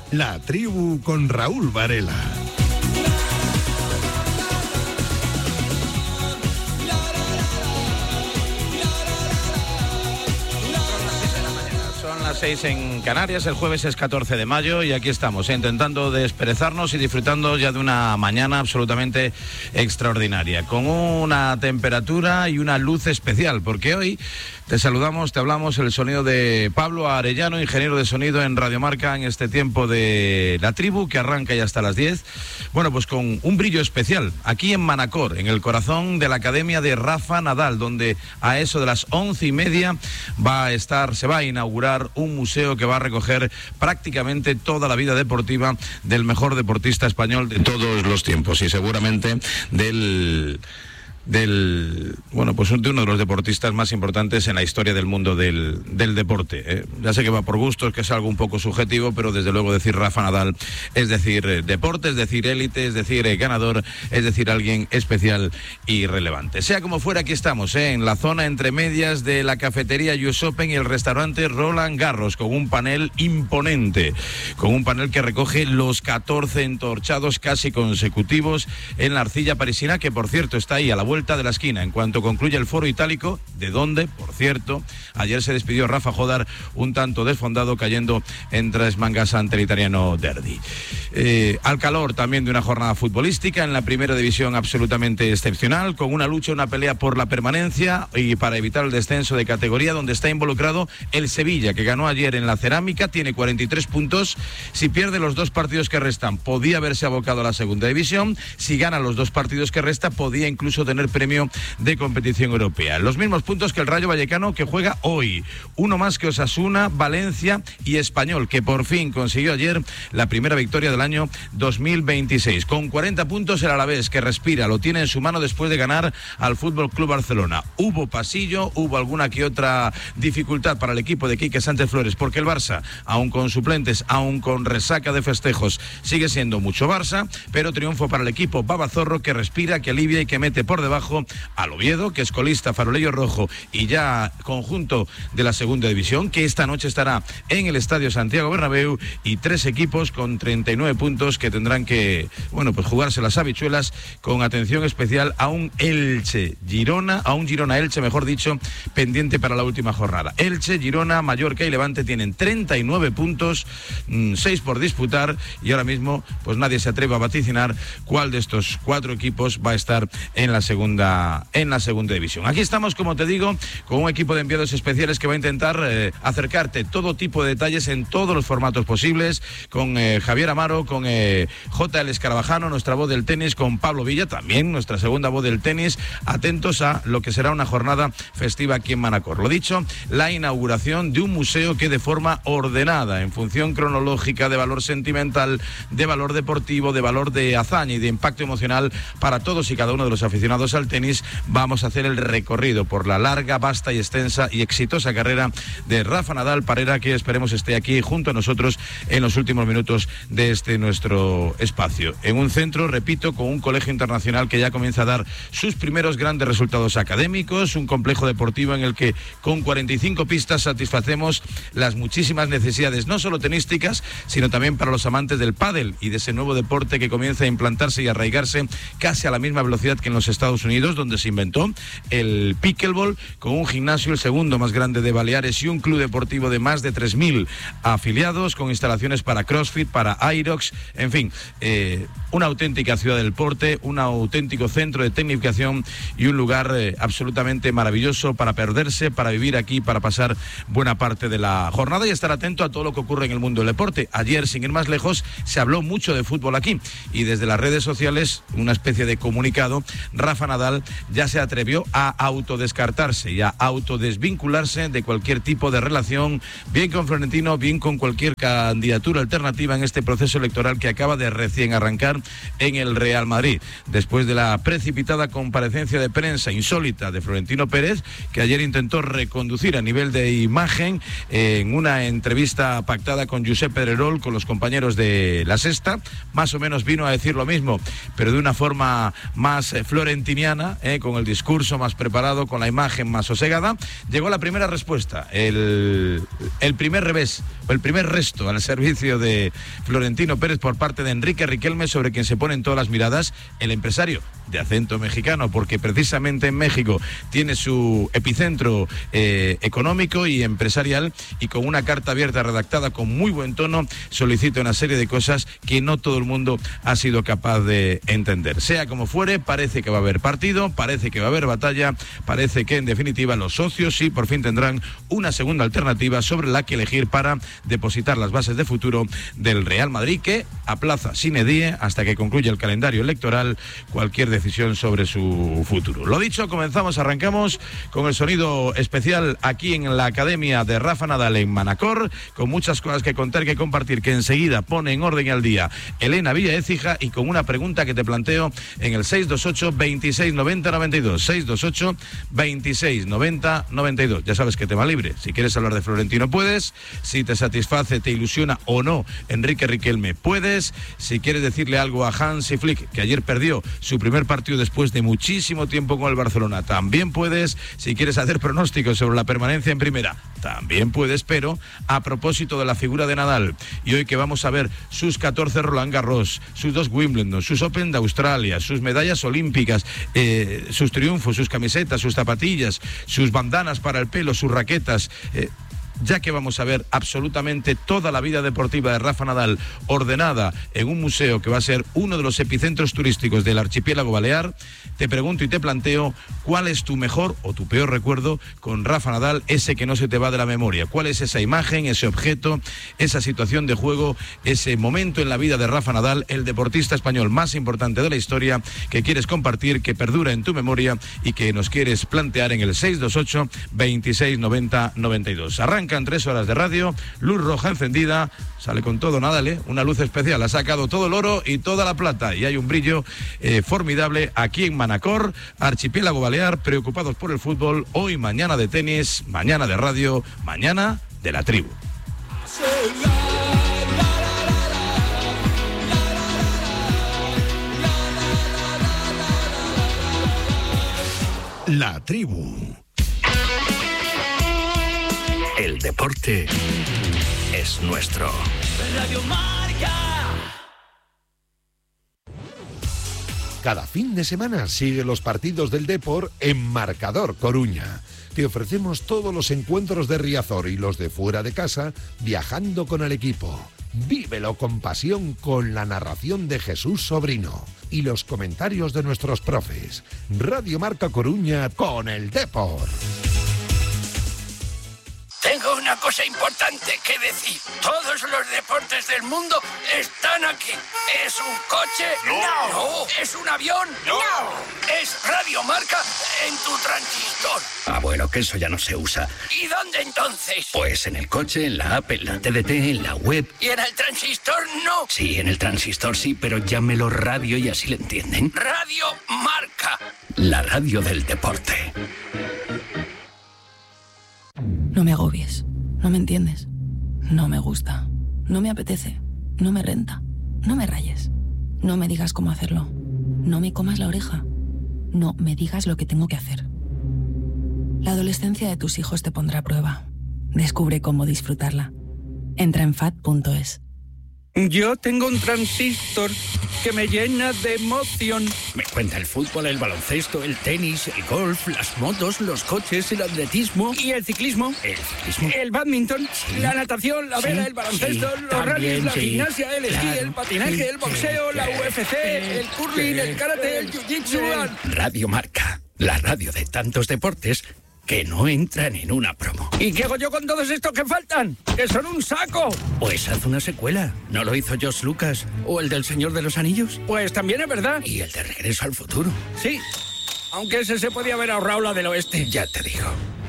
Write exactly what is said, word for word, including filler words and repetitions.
La Tribu con Raúl Varela. seis en Canarias, el jueves es catorce de mayo y aquí estamos, ¿eh? intentando desperezarnos y disfrutando ya de una mañana absolutamente extraordinaria, con una temperatura y una luz especial, porque hoy te saludamos, te hablamos, el sonido de Pablo Arellano, ingeniero de sonido en Radio Marca, en este tiempo de La Tribu, que arranca ya hasta las diez. Bueno, pues con un brillo especial, aquí en Manacor, en el corazón de la Academia de Rafa Nadal, donde a eso de las once y media va a estar, se va a inaugurar un museo que va a recoger prácticamente toda la vida deportiva del mejor deportista español de todos los tiempos y seguramente del... del bueno pues de uno de los deportistas más importantes en la historia del mundo del, del deporte, ¿eh? Ya sé que va por gustos, que es algo un poco subjetivo, pero desde luego decir Rafa Nadal es decir eh, deporte, es decir élite, es decir eh, ganador, es decir alguien especial y relevante. Sea como fuera, aquí estamos, ¿eh? en la zona entre medias de la cafetería U S Open y el restaurante Roland Garros, con un panel imponente, con un panel que recoge los catorce entorchados casi consecutivos en la arcilla parisina, que por cierto está ahí a la vuelta de la esquina, en cuanto concluye el foro itálico, de donde, por cierto, ayer se despidió Rafa Jodar un tanto desfondado, cayendo en tres mangas ante el italiano Derdi. Eh, al calor también de una jornada futbolística en la primera división absolutamente excepcional, con una lucha, una pelea por la permanencia y para evitar el descenso de categoría, donde está involucrado el Sevilla, que ganó ayer en la Cerámica, tiene cuarenta y tres puntos, si pierde los dos partidos que restan, podía haberse abocado a la segunda división, si gana los dos partidos que resta, podía incluso tener premio de competición europea. Los mismos puntos que el Rayo Vallecano, que juega hoy. Uno más que Osasuna, Valencia y Español, que por fin consiguió ayer la primera victoria del año dos mil veintiséis. Con cuarenta puntos el Alavés, que respira, lo tiene en su mano después de ganar al F C Barcelona. Hubo pasillo, hubo alguna que otra dificultad para el equipo de Quique Sánchez Flores, porque el Barça, aun con suplentes, aun con resaca de festejos, sigue siendo mucho Barça, pero triunfo para el equipo Babazorro, que respira, que alivia y que mete por debajo al Oviedo, que es colista, farolillo rojo y ya conjunto de la segunda división, que esta noche estará en el Estadio Santiago Bernabéu, y tres equipos con treinta y nueve puntos que tendrán que, bueno, pues jugarse las habichuelas, con atención especial a un Elche Girona, a un Girona Elche, mejor dicho, pendiente para la última jornada. Elche, Girona, Mallorca y Levante tienen treinta y nueve puntos, seis por disputar, y ahora mismo pues nadie se atreve a vaticinar cuál de estos cuatro equipos va a estar en la segunda en la segunda división. Aquí estamos, como te digo, con un equipo de enviados especiales que va a intentar eh, acercarte todo tipo de detalles en todos los formatos posibles, con eh, Javier Amaro, con eh, J L Escarabajano, nuestra voz del tenis, con Pablo Villa, también nuestra segunda voz del tenis, atentos a lo que será una jornada festiva aquí en Manacor. Lo dicho, la inauguración de un museo que de forma ordenada, en función cronológica, de valor sentimental, de valor deportivo, de valor de hazaña y de impacto emocional para todos y cada uno de los aficionados al tenis, vamos a hacer el recorrido por la larga, vasta y extensa y exitosa carrera de Rafa Nadal Parera, que esperemos esté aquí junto a nosotros en los últimos minutos de este nuestro espacio. En un centro, repito, con un colegio internacional que ya comienza a dar sus primeros grandes resultados académicos, un complejo deportivo en el que con cuarenta y cinco pistas satisfacemos las muchísimas necesidades, no solo tenísticas, sino también para los amantes del pádel y de ese nuevo deporte que comienza a implantarse y arraigarse casi a la misma velocidad que en los Estados Unidos, donde se inventó el pickleball, con un gimnasio, el segundo más grande de Baleares, y un club deportivo de más de tres mil afiliados, con instalaciones para CrossFit, para Aerox, en fin, eh, una auténtica ciudad del deporte, un auténtico centro de tecnificación y un lugar eh, absolutamente maravilloso para perderse, para vivir aquí, para pasar buena parte de la jornada y estar atento a todo lo que ocurre en el mundo del deporte. Ayer, sin ir más lejos, se habló mucho de fútbol aquí, y desde las redes sociales, una especie de comunicado, Rafa Nadal ya se atrevió a autodescartarse y a autodesvincularse de cualquier tipo de relación, bien con Florentino, bien con cualquier candidatura alternativa en este proceso electoral que acaba de recién arrancar en el Real Madrid, después de la precipitada comparecencia de prensa insólita de Florentino Pérez, que ayer intentó reconducir a nivel de imagen en una entrevista pactada con Josep Pedrerol, con los compañeros de La Sexta. Más o menos vino a decir lo mismo, pero de una forma más florentiniana darwiniana, eh, con el discurso más preparado, con la imagen más sosegada, llegó la primera respuesta, el, el primer revés, o el primer resto al servicio de Florentino Pérez por parte de Enrique Riquelme, sobre quien se ponen todas las miradas, el empresario de acento mexicano, porque precisamente en México tiene su epicentro eh, económico y empresarial, y con una carta abierta redactada con muy buen tono solicita una serie de cosas que no todo el mundo ha sido capaz de entender. Sea como fuere, parece que va a haber partido, parece que va a haber batalla, parece que en definitiva los socios sí por fin tendrán una segunda alternativa sobre la que elegir para depositar las bases de futuro del Real Madrid, que aplaza sine die hasta que concluya el calendario electoral cualquier decisión sobre su futuro. Lo dicho, comenzamos, arrancamos con el sonido especial aquí en la Academia de Rafa Nadal en Manacor, con muchas cosas que contar, que compartir, que enseguida pone en orden al día Elena Villa Écija, y con una pregunta que te planteo en el seis dos ocho, veintiséis noventa, noventa y dos, seis dos ocho, veintiséis noventa, noventa y dos. Ya sabes que tema libre, si quieres hablar de Florentino puedes, si te satisface, te ilusiona o no Enrique Riquelme puedes, si quieres decirle algo a Hansi Flick, que ayer perdió su primer partido después de muchísimo tiempo con el Barcelona, también puedes, si quieres hacer pronósticos sobre la permanencia en primera, también puedes, pero a propósito de la figura de Nadal, y hoy que vamos a ver sus catorce Roland Garros, sus dos Wimbledon, sus Open de Australia, sus medallas olímpicas, eh, sus triunfos, sus camisetas, sus zapatillas, sus bandanas para el pelo, sus raquetas, eh, ya que vamos a ver absolutamente toda la vida deportiva de Rafa Nadal ordenada en un museo que va a ser uno de los epicentros turísticos del archipiélago balear, te pregunto y te planteo, ¿cuál es tu mejor o tu peor recuerdo con Rafa Nadal, ese que no se te va de la memoria? ¿Cuál es esa imagen, ese objeto, esa situación de juego, ese momento en la vida de Rafa Nadal, el deportista español más importante de la historia, que quieres compartir, que perdura en tu memoria y que nos quieres plantear en el seis dos ocho, veintiséis noventa, noventa y dos? Arranca en tres horas de radio, luz roja encendida, sale con todo Nadal, ¿eh? Una luz especial, ha sacado todo el oro y toda la plata, y hay un brillo eh, formidable aquí en Manacor, archipiélago balear, preocupados por el fútbol, hoy mañana de tenis, mañana de radio, mañana de la tribu. La tribu. El deporte es nuestro. Radio Marca. Cada fin de semana sigue los partidos del Depor en Marcador Coruña. Te ofrecemos todos los encuentros de Riazor y los de fuera de casa, viajando con el equipo. Vívelo con pasión con la narración de Jesús Sobrino y los comentarios de nuestros profes. Radio Marca Coruña con el Depor. Tengo una cosa importante que decir. Todos los deportes del mundo están aquí. ¿Es un coche? No. ¿No? ¿Es un avión? No. ¿Es Radio Marca en tu transistor? Ah, bueno, que eso ya no se usa. ¿Y dónde entonces? Pues en el coche, en la app, en la T D T, en la web. ¿Y en el transistor no? Sí, en el transistor sí, pero llámelo radio y así le entienden. Radio Marca, la radio del deporte. No me agobies, no me entiendes, no me gusta, no me apetece, no me renta, no me rayes, no me digas cómo hacerlo, no me comas la oreja, no me digas lo que tengo que hacer. La adolescencia de tus hijos te pondrá a prueba. Descubre cómo disfrutarla. Entra en fat punto es. Yo tengo un transistor que me llena de emoción. Me cuenta el fútbol, el baloncesto, el tenis, el golf, las motos, los coches, el atletismo. ¿Y el ciclismo? ¿El ciclismo? El badminton, sí. La natación, la sí. vela, el baloncesto, sí. los También, rallies, la sí. gimnasia, el esquí, claro. el patinaje, sí. el boxeo, sí. la U F C, el curling, el karate, el jiu-jitsu. Radio Marca, la radio de tantos deportes que no entran en una promo. ¿Y qué hago yo con todos estos que faltan? ¡Que son un saco! Pues haz una secuela. ¿No lo hizo George Lucas? ¿O el del Señor de los Anillos? Pues también es verdad. ¿Y el de Regreso al Futuro? Sí, aunque ese se podía haber ahorrado la del oeste. Ya te digo.